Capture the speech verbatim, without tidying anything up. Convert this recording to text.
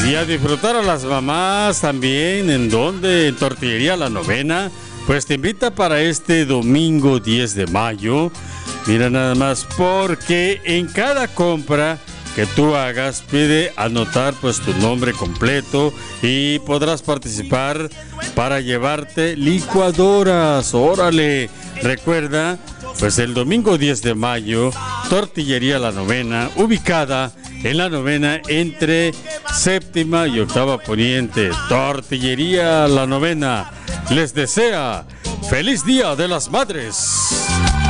Y a disfrutar a las mamás también, ¿en donde? En Tortillería La Novena. Pues te invita para este domingo diez de mayo. Mira nada más, porque en cada compra que tú hagas pide anotar pues tu nombre completo y podrás participar para llevarte licuadoras. Órale, recuerda, pues el domingo diez de mayo, Tortillería La Novena, ubicada en La Novena entre séptima y octava poniente. Tortillería La Novena les desea feliz Día de las Madres.